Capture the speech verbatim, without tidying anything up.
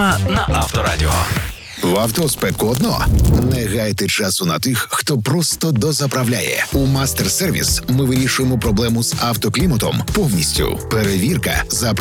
на Авторадіо. В авто спекотно? Не гайте часу на тих, хто просто дозаправляє. У Мастер Сервіс ми вирішуємо проблему з автокліматом повністю. Перевірка,